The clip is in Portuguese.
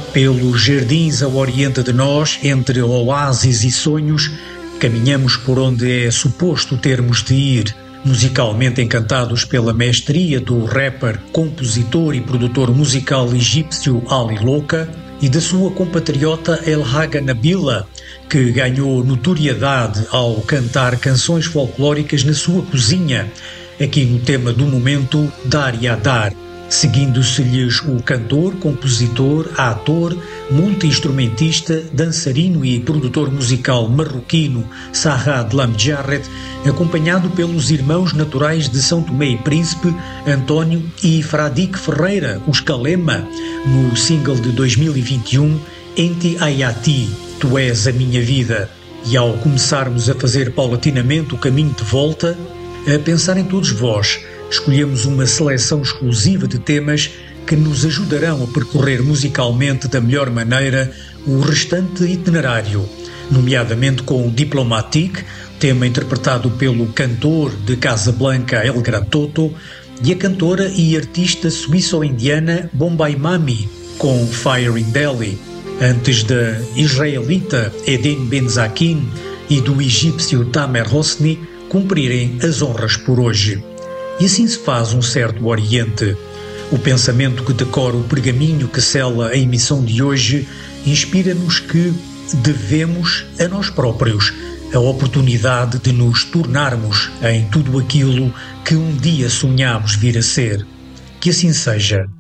Pelos jardins ao oriente de nós, entre oásis e sonhos, caminhamos por onde é suposto termos de ir, musicalmente encantados pela mestria do rapper, compositor e produtor musical egípcio Ali Louca e da sua compatriota El Haga Nabila, que ganhou notoriedade ao cantar canções folclóricas na sua cozinha, aqui no tema do momento Dar Ya Dar, seguindo-se-lhes o cantor, compositor, ator, multi-instrumentista, dançarino e produtor musical marroquino Sahad Lamjarret, acompanhado pelos irmãos naturais de São Tomé e Príncipe, António e Fradique Ferreira, os Calema, no single de 2021, Enti Ayati, Tu És a Minha Vida. E ao começarmos a fazer paulatinamente o caminho de volta, a pensar em todos vós, escolhemos uma seleção exclusiva de temas que nos ajudarão a percorrer musicalmente da melhor maneira o restante itinerário, nomeadamente com o Diplomatique, tema interpretado pelo cantor de Casablanca El Gran Toto, e a cantora e artista suíço-indiana Bombay Mami, com Fire in Delhi, antes da israelita Eden Benzakin e do egípcio Tamer Hosni cumprirem as honras por hoje. E assim se faz um certo Oriente. O pensamento que decora o pergaminho que sela a emissão de hoje inspira-nos que devemos a nós próprios a oportunidade de nos tornarmos em tudo aquilo que um dia sonhámos vir a ser. Que assim seja.